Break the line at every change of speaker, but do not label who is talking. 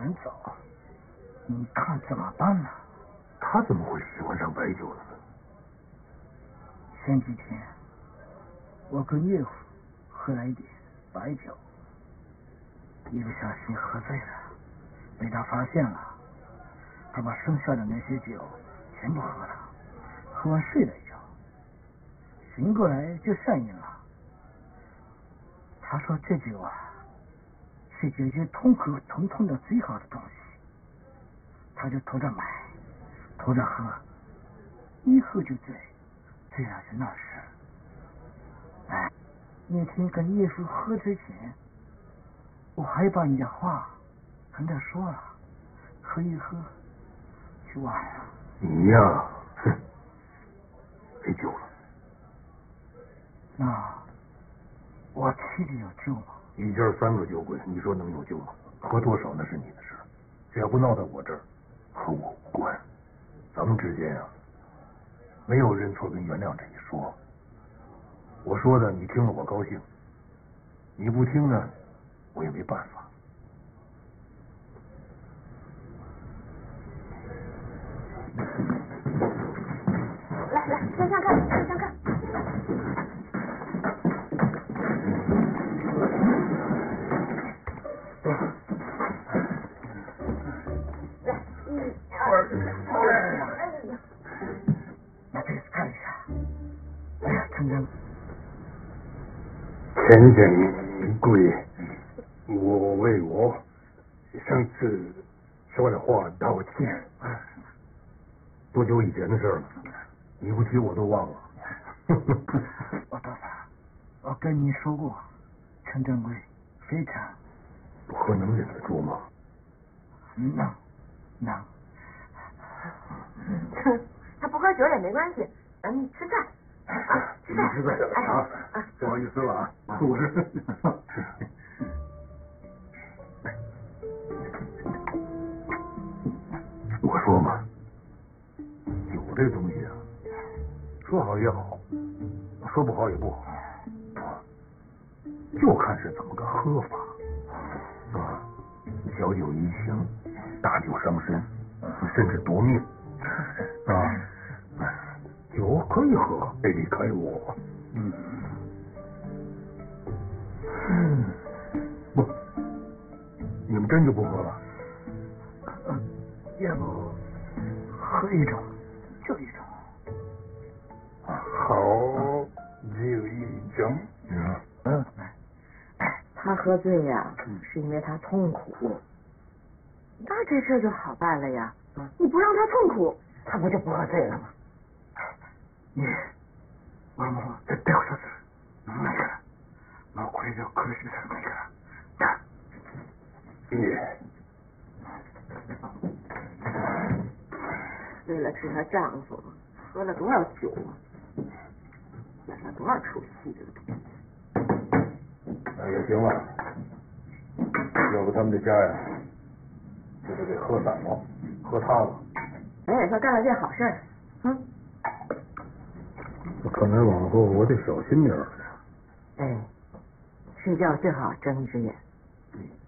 点早，你看怎么办呢？
他怎么会喜欢上白酒了呢？
前几天我跟岳父喝了一点白酒，一不小心喝醉了，被他发现了，他把剩下的那些酒全部喝了，喝完睡了一觉，醒过来就上瘾了。他说这酒啊是解决痛苦疼痛的最好的东西，他就偷着买偷着喝，一喝就醉，醉了就闹事。哎，那天跟岳父喝之前，我还把你的话跟他说了，喝一喝就完了。
你呀，哼，没救了。
那我妻子有救吗？
一家3个酒鬼，你说能有救吗？喝多少那是你的事，只要不闹到我这儿，和我无关。咱们之间啊，没有认错跟原谅这一说。我说的你听了我高兴，你不听呢，我也没办法。
来，向上看，向上看。
那这次看一下。哎呀，陈真，
钱贵，我为我上次说的话道歉。多久以前的事了？你不提我都忘了。
我多少？我跟你说过，陈正贵非常
不喝能忍得住吗？
能。
他不喝酒也没关系，咱们吃饭。
你吃饭啊！不好意思了啊，肚子。我说嘛，酒这东西啊，说好也好，说不好也不好，就看是怎么个喝法啊。小酒怡情，大酒伤身，甚至夺命啊！酒可以喝，别离开我。不，你们真就不喝了？
要不喝一种就一种。
好，就一种。
他喝醉呀，是因为他痛苦。那这事就好办了呀。你不让他痛苦，他不就不喝醉了吗？
我这掉下去，那个，我快就可惜他那个。
为了治她丈夫，喝了多少酒啊，演了多少出戏了。
那也行了，要不他们这家呀，就得给喝散了，喝塌了。
咱也算干了件好事。
看来往后我得小心点儿。
哎，睡觉最好睁一只眼。